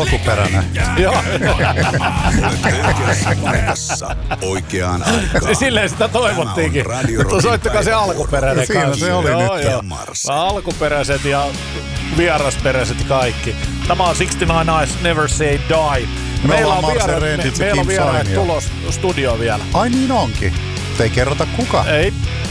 alkuperäinen. Joo. Oikeassa paikassa, oikeaan aikaan. Silleen sitä toivottiinkin. Mutta soittakaa se alkuperäinen Siinä kanssa. se oli nyt. Alkuperäiset ja vierasperäiset kaikki. Tämä on 69 Eyes Never Say Die. Meillä on vieraat tulos studioon vielä. Ai niin onkin. Ei kerrota kuka. Ei.